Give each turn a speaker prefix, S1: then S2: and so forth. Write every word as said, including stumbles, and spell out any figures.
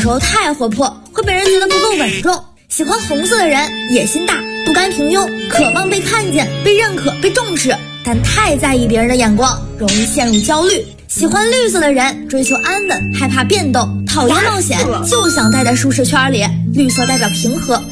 S1: 时候太活泼，会被人觉得不够稳重。喜欢红色的人野心大，不甘平庸，渴望被看见、被认可、被重视，但太在意别人的眼光，容易陷入焦虑。喜欢绿色的人追求安稳，害怕变动，讨厌冒险，就想待在舒适圈里。绿色代表平和，